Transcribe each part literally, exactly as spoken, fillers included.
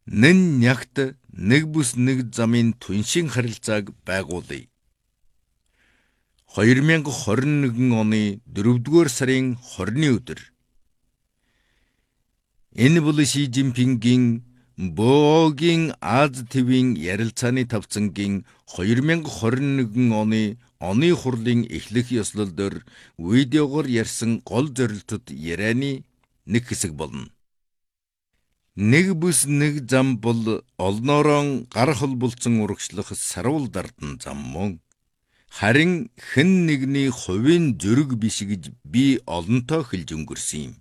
Нэн нягт нэг бүс нэг замын түншин харилцааг байгуулъя. хоёр мянга хорин нэгэн оны дөрөвдүгээр сарын хорины өдөр. Энэ бол Ши Жинпингийн Боогийн Аз твийн ярилцааны тавцангийн хоёр мянга хорин нэгэн оны оны хурлын эхлэх ёслол дээр видеогоор ярьсан гол зорилтод ярианы нэг хэсэг болно. Нэг бүс нэг зам бол олноороо гар холболцсон урагшлах сарвал дардан зам мөн. Харин хэн нэгний хувийн зүрэг биш гэж би олонтоо хэлж өнгөрсөн юм.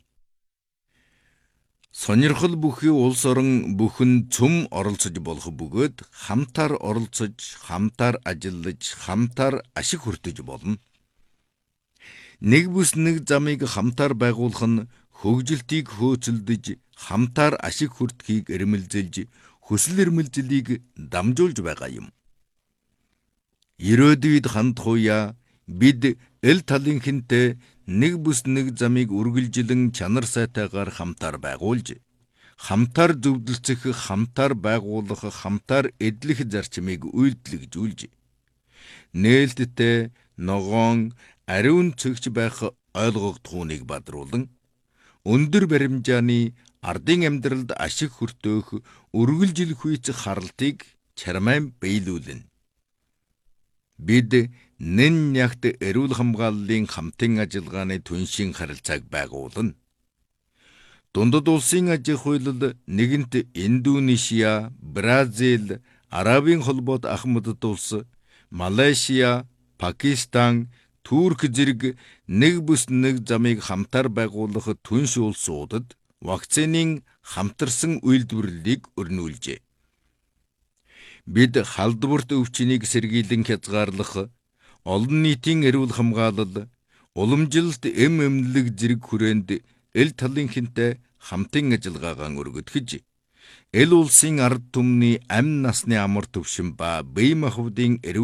Сонирхол бүхий улс орон бүхэн цөм оролцож болох бөгөөд хамтаар оролцож, хамтаар ажиллаж, хамтаар ашиг хүртэж болно. Нэг бүс нэг замыг хамтаар байгуулах нь хөгжилтийг хөөцөлдөж, хамтаар ашиг хүртэхийг эрмэлзэлж, хүсэл эрмэлзлийг дамжуулж байгаа юм. Ирээдүйд хандхуя бид эл талынхэнтэй нэг бүс нэг замыг үргэлжилэн чанар сайтайгаар хамтаар байгуулж, хамтаар зөвдөлцөх, хамтаар байгуулах, хамтаар эдлэх зарчмыг үйлдэлжүүлж, нээлттэй, ногоон, ариун цэгч байх ойлгогдохууныг бадруулан, өндөр баримжааны ардын амьдралд ашиг хүртөөх үргэлжил хүйц харалтыг чармайн биелүүлнэ. Бид нэн нягт эрүүл хамгааллын хамтын ажиллагааны түншин харилцааг байгуулна. Дундад улсын аж ахуйлал нэгэнт Индонезия, Бразил, Арабын холбоот Ахмадд улс, Малайшия, Пакистан, Турк зэрэг нэг бүс нэг замыг хамтаар байгуулах түнш улсуудад вакцинын хамтарсан үйлдвэрлэлийг өрнүүлжээ. Бид халдварт өвчнийг сэргийлэн хязгаарлах, олон нийтийн эрүүл хамгаалал, уламжилт эм эмнэлэг зэрэг хүрээнд эл талынхэнтэй хамтын ажиллагаагаа өргөдгөж, эл улсын ард түмний амь насны амар төвшин ба бие махбодын